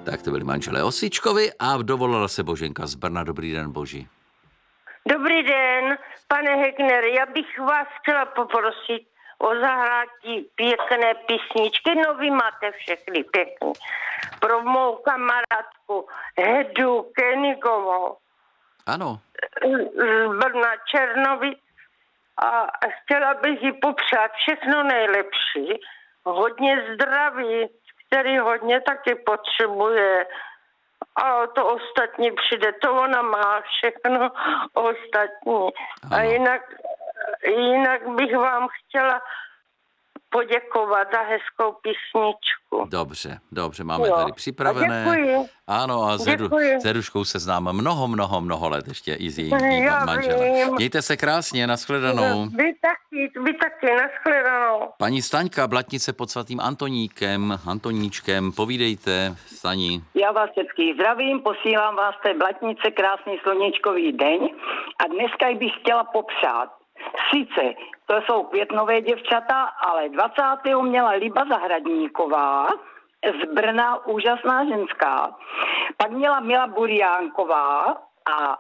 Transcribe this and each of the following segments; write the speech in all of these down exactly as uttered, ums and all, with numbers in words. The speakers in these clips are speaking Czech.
Tak to byli manželé Osičkovi a dovolala se Boženka z Brna. Dobrý den, Boží. Dobrý den, pane Hegner, já bych vás chtěla poprosit o zahrátí pěkné písničky, no vy máte všechny pěkný, pro mou kamarádku Hedu Kenigovou. Ano. Z Brna Černovic a chtěla bych jí popřát všechno nejlepší, hodně zdraví, který hodně taky potřebuje. A to ostatní přijde, to ona má všechno ostatní. Ano. A jinak, jinak bych vám chtěla poděkovat za hezkou písničku. Dobře, dobře, máme jo. tady připravené. A děkuji. Ano, a s Heduškou se znám mnoho, mnoho, mnoho let ještě i s jejím manželem. Mějte se krásně, nashledanou. Vy taky, vy taky, nashledanou. Paní Staňka, Blatnice pod svatým Antoníkem, Antoníčkem, povídejte, Stani. Já vás všechny zdravím, posílám vás té Blatnice, krásný sluníčkový den a dneska bych chtěla popřát. Sice to jsou květnové děvčata, ale dvacátého měla Liba Zahradníková z Brna, úžasná ženská. Pak měla Mila Buriánková a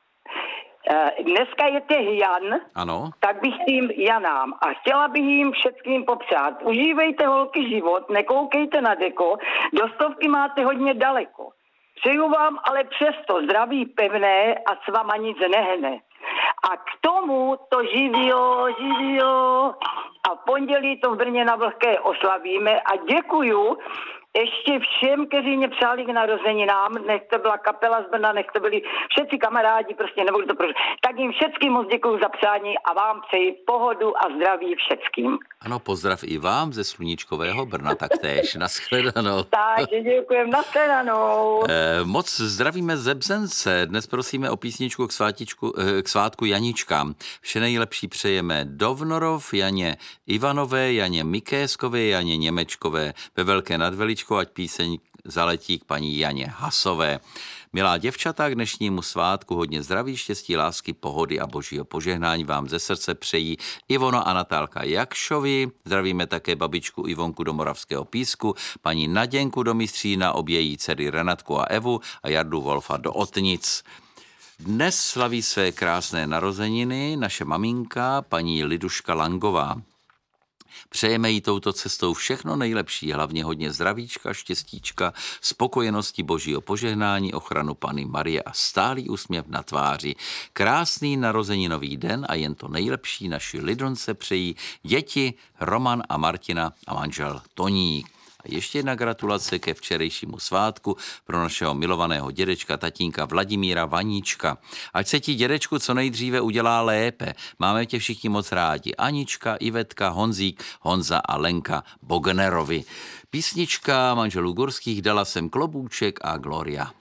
e, dneska je těch Jan, ano. Tak bych jim Janám a chtěla bych jim všetkým popřát. Užívejte holky život, nekoukejte na deko, do stovky máte hodně daleko. Přeju vám ale přesto zdraví pevné a s váma nic nehne. A k tomu to živio, živio. A v pondělí to v Brně na Vlhké oslavíme a děkuju ještě všem, kteří mě přáli k narozeninám, nech to byla kapela z Brna, nech to byli všetci kamarádi, prostě nebudu to prožít. Tak jim všetkým moc děkuju za přání a vám přeji pohodu a zdraví všetkým. Ano, pozdrav i vám ze sluníčkového Brna taktéž. Nashledanou. Takže děkujem, nashledanou. Eh, moc zdravíme ze Bzence. Dnes prosíme o písničku k, svátičku, eh, k svátku Janíčkám. Vše nejlepší přejeme Dovnorov, Janě Ivanové, Janě Mikéskové, Janě Němečkové ve Velké Nadveličko, ať píseň zaletí k paní Janě Hasové. Milá děvčata, k dnešnímu svátku hodně zdraví, štěstí, lásky, pohody a božího požehnání vám ze srdce přejí Ivona a Natálka Jakšovi. Zdravíme také babičku Ivonku do Moravského Písku, paní Naděnku do Mistřína, obě její dcery Renatku a Evu a Jardu Wolfa do Otnic. Dnes slaví své krásné narozeniny naše maminka, paní Liduška Langová. Přejeme jí touto cestou všechno nejlepší, hlavně hodně zdravíčka, štěstíčka, spokojenosti, božího požehnání, ochranu Panny Marie a stálý úsměv na tváři. Krásný narozeninový den a jen to nejlepší naši Lidonce přejí děti Roman a Martina a manžel Toník. A ještě jedna gratulace ke včerejšímu svátku pro našeho milovaného dědečka, tatínka Vladimíra Vaníčka. Ať se ti, dědečku, co nejdříve udělá lépe. Máme tě všichni moc rádi. Anička, Ivetka, Honzík, Honza a Lenka Bognerovi. Písnička manželů Gurských Dala jsem klobůček a Gloria.